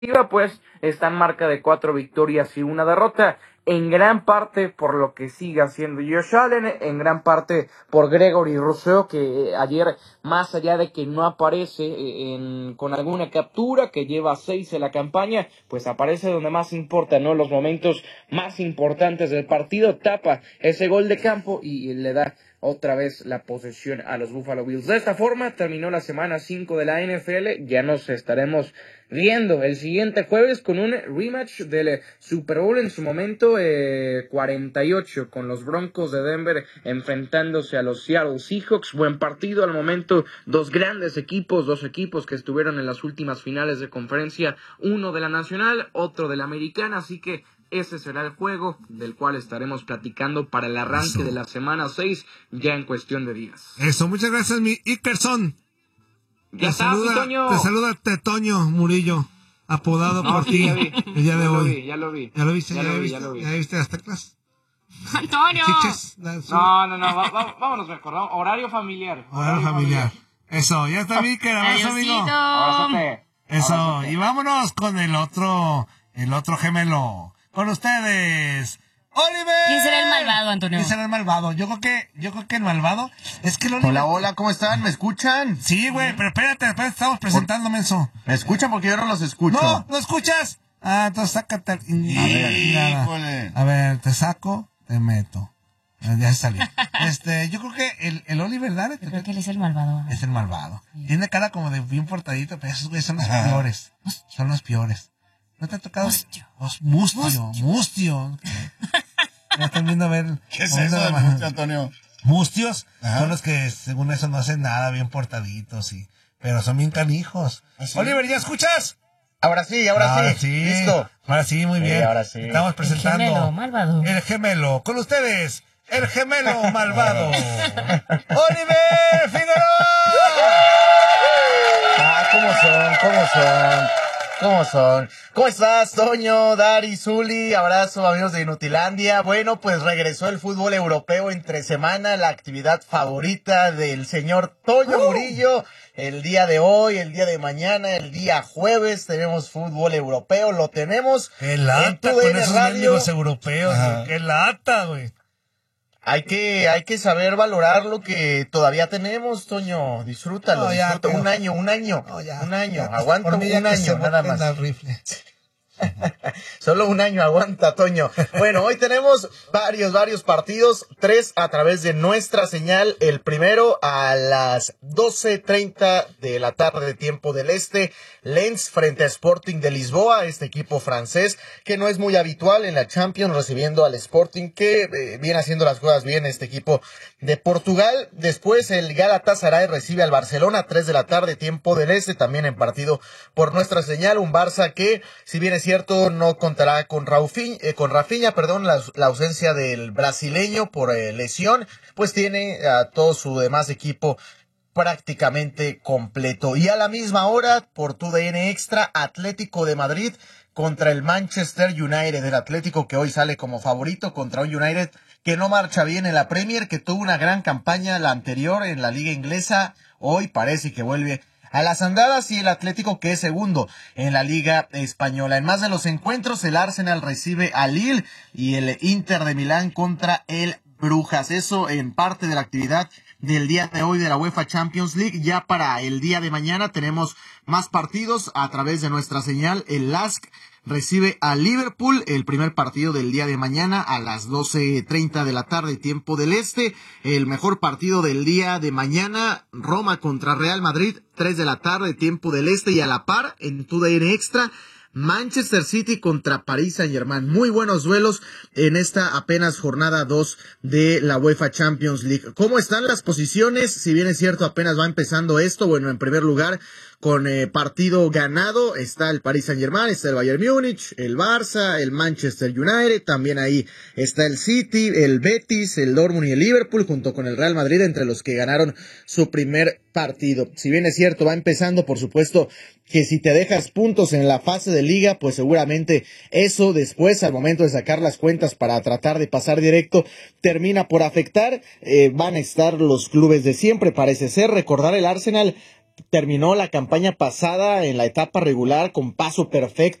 pues está en marca de 4 victorias y una derrota, en gran parte por lo que sigue haciendo Josh Allen, en gran parte por Gregory Rousseau, que ayer, más allá de que no aparece con alguna captura, que lleva 6 en la campaña, pues aparece donde más importa, ¿no? Los momentos más importantes del partido, tapa ese gol de campo y le da otra vez la posesión a los Buffalo Bills. De esta forma terminó la semana 5 de la NFL. Ya nos estaremos viendo el siguiente jueves con un rematch del Super Bowl en su momento 48, con los Broncos de Denver enfrentándose a los Seattle Seahawks. Buen partido al momento, dos equipos que estuvieron en las últimas finales de conferencia, uno de la Nacional, otro de la Americana, así que ese será el juego del cual estaremos platicando para el arranque de la semana 6, ya en cuestión de días. Eso, muchas gracias, mi Ikerson. Ya está, Toño. Te saluda Tetoño Murillo, apodado por ti el día de hoy. Ya lo vi. ¿Ya lo viste? ¿Ya viste las teclas? ¡Antonio! Chiches, no, vámonos mejor, ¿no? Horario familiar. Eso, ya está, Iker, abrazo, amigo. Abrázate. Eso, y vámonos con el otro gemelo. Con ustedes, Oliver. ¿Quién será el malvado, Antonio? ¿Quién será el malvado? Yo creo que el malvado es que el Oliver... Hola, ¿cómo están? ¿Me escuchan? Sí, güey, pero espérate, estamos presentando, menso. ¿Me escuchan? Porque yo no los escucho. ¿No escuchas? Entonces sácate. Híjole. A ver, te saco, te meto. Ya salió. Yo creo que el Oliver, dale. Yo creo que él es el malvado. Es el malvado. Sí. Tiene cara como de bien portadito, pero esos güeyes son los peores. Son los peores. ¿No te ha tocado? Mustio. Ya están viendo a ver. ¿Qué es eso de mustio, Antonio? Mustios son los que, según eso, no hacen nada, bien portaditos, pero son bien canijos. ¿Sí? Oliver, ¿ya escuchas? Ahora sí. Listo. Ahora sí, muy bien. Ahora sí. Estamos presentando. El gemelo malvado. El gemelo. Con ustedes, el gemelo malvado. ¡Oliver Figueroa! ¿Cómo son? ¿Cómo estás, Toño, Dari, Zuli? Abrazo, amigos de Inutilandia. Bueno, pues regresó el fútbol europeo entre semana, la actividad favorita del señor Toño Murillo. El día de hoy, el día de mañana, el día jueves tenemos fútbol europeo, lo tenemos. ¡Qué lata con esos mendigos europeos! ¡Qué lata, güey! Hay que saber valorar lo que todavía tenemos, Toño. Disfrútalo. Pero... Un año. Aguanta un año, nada más. Solo un año aguanta, Toño. Bueno, hoy tenemos varios partidos, 3 a través de nuestra señal. El primero a las 12:30 de la tarde de tiempo del este, Lens frente a Sporting de Lisboa, este equipo francés que no es muy habitual en la Champions, recibiendo al Sporting, que viene haciendo las cosas bien, este equipo de Portugal. Después el Galatasaray recibe al Barcelona, 3 de la tarde tiempo del este, también en partido por nuestra señal. Un Barça que, si bien es cierto, no contará con Rafinha, la ausencia del brasileño por lesión, pues tiene a todo su demás equipo prácticamente completo. Y a la misma hora, por TUDN Extra, Atlético de Madrid contra el Manchester United. El Atlético que hoy sale como favorito contra un United que no marcha bien en la Premier, que tuvo una gran campaña la anterior en la liga inglesa. Hoy parece que vuelve a las andadas, y el Atlético que es segundo en la Liga Española. En más de los encuentros, el Arsenal recibe al Lille y el Inter de Milán contra el Brujas. Eso en parte de la actividad del día de hoy de la UEFA Champions League. Ya para el día de mañana tenemos más partidos a través de nuestra señal. El LASK recibe a Liverpool, el primer partido del día de mañana a las 12:30 de la tarde, tiempo del este. El mejor partido del día de mañana, Roma contra Real Madrid, 3 de la tarde, tiempo del este, y a la par, en TUDN Extra, Manchester City contra Paris Saint-Germain. Muy buenos duelos en esta apenas jornada 2 de la UEFA Champions League. ¿Cómo están las posiciones? Si bien es cierto, apenas va empezando esto. Bueno, en primer lugar, con partido ganado, está el Paris Saint-Germain, está el Bayern Múnich, el Barça, el Manchester United, también ahí está el City, el Betis, el Dortmund y el Liverpool, junto con el Real Madrid, entre los que ganaron su primer partido. Si bien es cierto, va empezando, por supuesto, que si te dejas puntos en la fase de liga, pues seguramente eso después, al momento de sacar las cuentas para tratar de pasar directo, termina por afectar. Van a estar los clubes de siempre, parece ser. Recordar, el Arsenal terminó la campaña pasada en la etapa regular con paso perfecto.